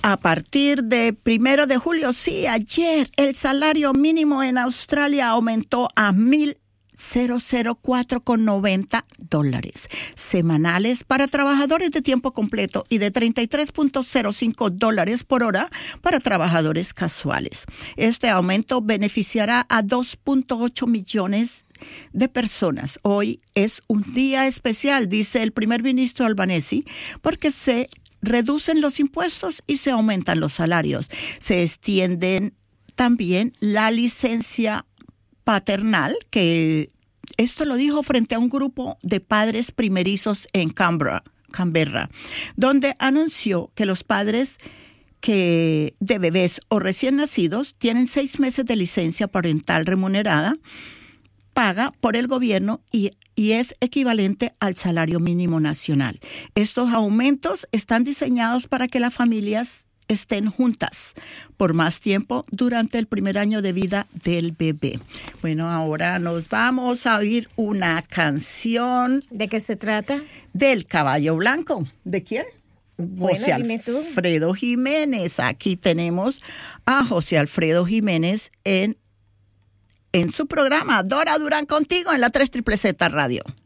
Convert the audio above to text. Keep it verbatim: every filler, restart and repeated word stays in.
A partir de primero de julio, sí, ayer, el salario mínimo en Australia aumentó a mil cuatro con noventa dólares semanales para trabajadores de tiempo completo y de treinta y tres punto cero cinco dólares por hora para trabajadores casuales. Este aumento beneficiará a dos punto ocho millones de personas. Hoy es un día especial, dice el primer ministro Albanese, porque se reducen los impuestos y se aumentan los salarios. Se extienden también la licencia paternal, que esto lo dijo frente a un grupo de padres primerizos en Canberra, Canberra, donde anunció que los padres que de bebés o recién nacidos tienen seis meses de licencia parental remunerada, paga por el gobierno y, y es equivalente al salario mínimo nacional. Estos aumentos están diseñados para que las familias estén juntas por más tiempo durante el primer año de vida del bebé. Bueno, ahora nos vamos a oír una canción. ¿De qué se trata? Del Caballo Blanco. ¿De quién? Bueno, José dime tú. Alfredo Jiménez. Aquí tenemos a José Alfredo Jiménez en, en su programa Dora Durán Contigo en la tres Z Z Radio.